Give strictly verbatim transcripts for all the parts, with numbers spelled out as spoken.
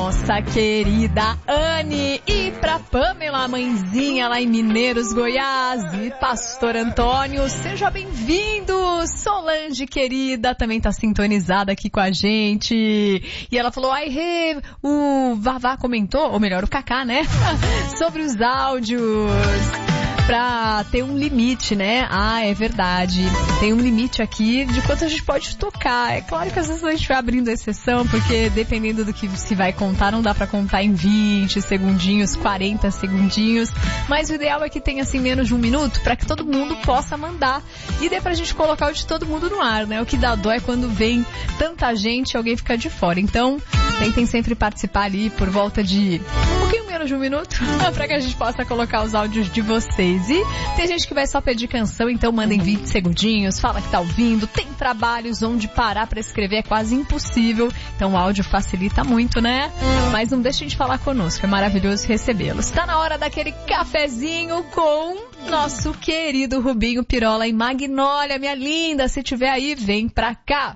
nossa querida Anne e pra Pamela, mãezinha lá em Mineiros, Goiás, e Pastor Antônio, seja bem-vindo. Solange querida também tá sintonizada aqui com a gente e ela falou, ai, Rê, o Vavá comentou, ou melhor, o Cacá, né, sobre os áudios pra ter um limite, né? Ah, é verdade. Tem um limite aqui de quanto a gente pode tocar. É claro que às vezes a gente vai abrindo exceção, porque dependendo do que se vai contar, não dá pra contar em vinte segundinhos, quarenta segundinhos. Mas o ideal é que tenha assim menos de um minuto pra que todo mundo possa mandar. E dê pra gente colocar o de todo mundo no ar, né? O que dá dó é quando vem tanta gente e alguém fica de fora. Então, tentem sempre participar ali por volta de um pouquinho menos de um minuto pra que a gente possa colocar os áudios de vocês. E tem gente que vai só pedir canção, então mandem vinte segundinhos, fala que tá ouvindo. Tem trabalhos onde parar pra escrever é quase impossível, então o áudio facilita muito, né? Mas não deixem de falar conosco, é maravilhoso recebê-los. Tá na hora daquele cafezinho com nosso querido Rubinho Pirola em Magnólia, minha linda. Se tiver aí, vem pra cá.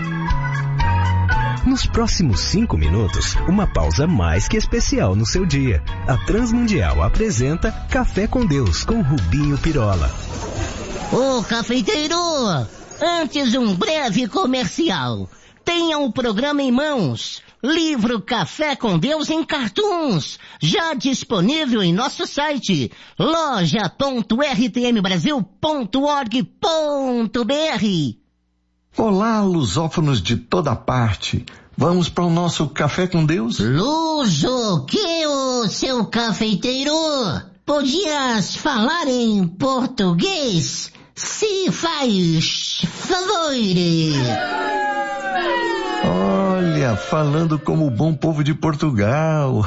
Nos próximos cinco minutos, uma pausa mais que especial no seu dia. A Transmundial apresenta Café com Deus, com Rubinho Pirola. Ô, cafeiteiro! Antes um breve comercial. Tenha o programa em mãos. Livro Café com Deus em cartoons. Já disponível em nosso site loja ponto r t m brasil ponto org ponto b r. Olá, lusófonos de toda parte. Vamos para o nosso Café com Deus? Luso, que o seu cafeiteiro? Podias falar em português? Se faz favor. Olha, falando como o bom povo de Portugal.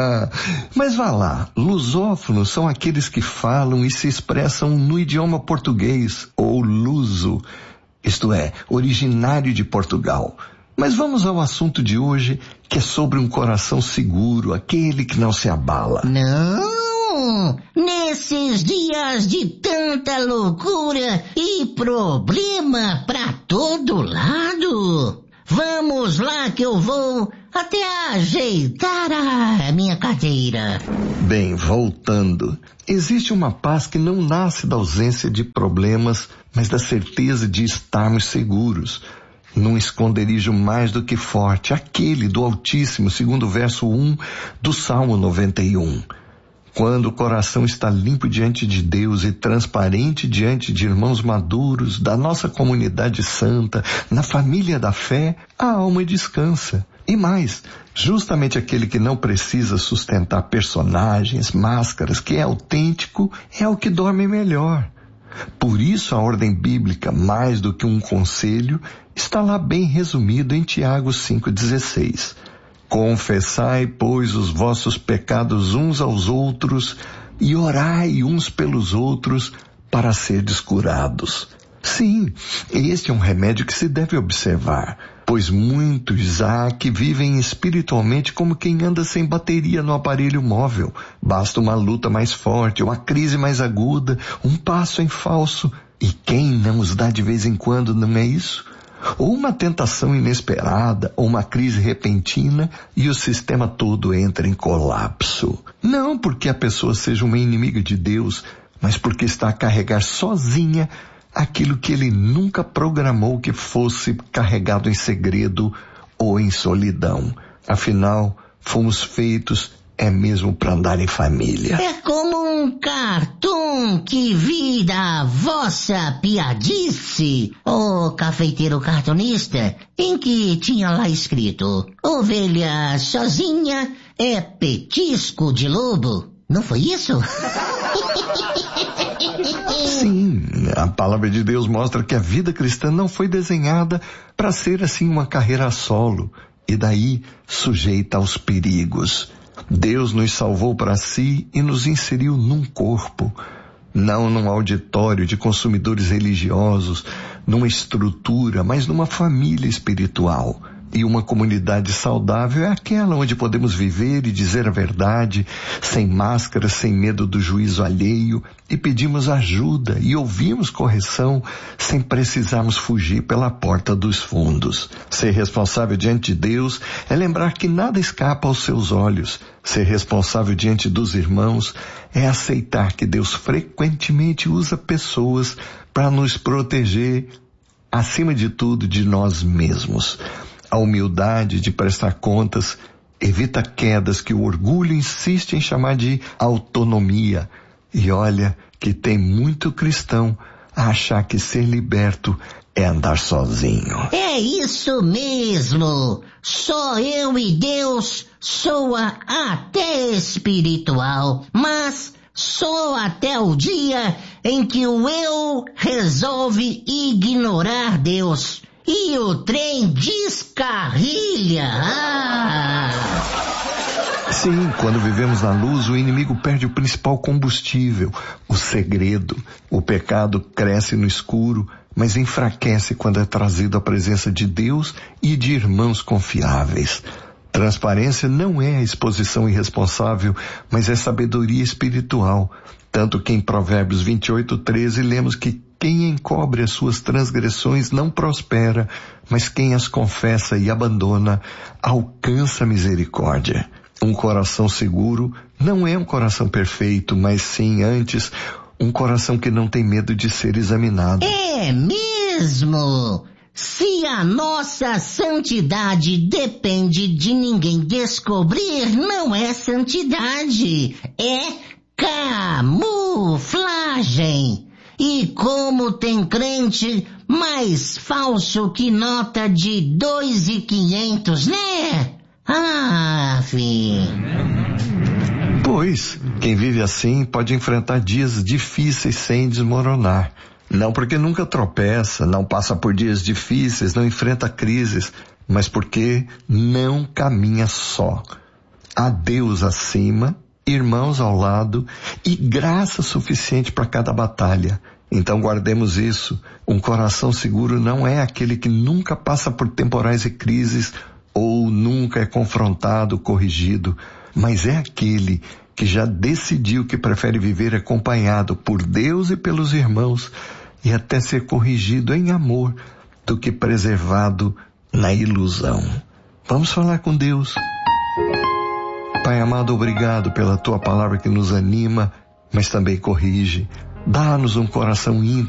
Mas vá lá, lusófonos são aqueles que falam e se expressam no idioma português, ou luso. Isto é, originário de Portugal. Mas vamos ao assunto de hoje, que é sobre um coração seguro, aquele que não se abala. Não! Nesses dias de tanta loucura e problema pra todo lado, vamos lá que eu vou até ajeitar a minha cadeira. Bem, voltando. Existe uma paz que não nasce da ausência de problemas, mas da certeza de estarmos seguros, num esconderijo mais do que forte, aquele do Altíssimo, segundo o verso um do Salmo noventa e um. Quando o coração está limpo diante de Deus e transparente diante de irmãos maduros, da nossa comunidade santa, na família da fé, a alma descansa. E mais, justamente aquele que não precisa sustentar personagens, máscaras, que é autêntico, é o que dorme melhor. Por isso a ordem bíblica, mais do que um conselho, está lá bem resumido em Tiago cinco dezesseis. Confessai, pois, os vossos pecados uns aos outros e orai uns pelos outros para serdes curados. Sim, este é um remédio que se deve observar, pois muitos há que vivem espiritualmente como quem anda sem bateria no aparelho móvel. Basta uma luta mais forte, uma crise mais aguda, um passo em falso. E quem não os dá de vez em quando, não é isso? Ou uma tentação inesperada, ou uma crise repentina, e o sistema todo entra em colapso. Não porque a pessoa seja uma inimiga de Deus, mas porque está a carregar sozinha aquilo que ele nunca programou que fosse carregado em segredo ou em solidão. Afinal, fomos feitos é mesmo para andar em família. É como um cartoon que vi da vossa piadice, ô cafeiteiro cartunista, em que tinha lá escrito: ovelha sozinha é petisco de lobo. Não foi isso? Sim, a palavra de Deus mostra que a vida cristã não foi desenhada para ser assim uma carreira a solo, e daí sujeita aos perigos. Deus nos salvou para si e nos inseriu num corpo, não num auditório de consumidores religiosos, numa estrutura, mas numa família espiritual. E uma comunidade saudável é aquela onde podemos viver e dizer a verdade, sem máscaras, sem medo do juízo alheio, e pedimos ajuda e ouvimos correção sem precisarmos fugir pela porta dos fundos. Ser responsável diante de Deus é lembrar que nada escapa aos seus olhos. Ser responsável diante dos irmãos é aceitar que Deus frequentemente usa pessoas para nos proteger, acima de tudo, de nós mesmos. A humildade de prestar contas evita quedas que o orgulho insiste em chamar de autonomia. E olha que tem muito cristão a achar que ser liberto é andar sozinho. É isso mesmo! Só eu e Deus soa até espiritual, mas só até o dia em que o eu resolve ignorar Deus. E o trem descarrilha. Ah! Sim, quando vivemos na luz, o inimigo perde o principal combustível, o segredo. O pecado cresce no escuro, mas enfraquece quando é trazido à presença de Deus e de irmãos confiáveis. Transparência não é a exposição irresponsável, mas é sabedoria espiritual. Tanto que em Provérbios vinte e oito, treze, lemos que quem encobre as suas transgressões não prospera, mas quem as confessa e abandona alcança misericórdia. Um coração seguro não é um coração perfeito, mas sim, antes, um coração que não tem medo de ser examinado. É mesmo! Se a nossa santidade depende de ninguém descobrir, não é santidade, é camuflagem. E como tem crente mais falso que nota de dois e quinhentos, né? Ah, filho. Pois, quem vive assim pode enfrentar dias difíceis sem desmoronar. Não porque nunca tropeça, não passa por dias difíceis, não enfrenta crises, mas porque não caminha só. Há Deus acima, irmãos ao lado e graça suficiente para cada batalha. Então guardemos isso. Um coração seguro não é aquele que nunca passa por temporais e crises ou nunca é confrontado, corrigido, mas é aquele que já decidiu que prefere viver acompanhado por Deus e pelos irmãos e até ser corrigido em amor do que preservado na ilusão. Vamos falar com Deus. Pai amado, obrigado pela tua palavra que nos anima, mas também corrige. Dá-nos um coração íntegro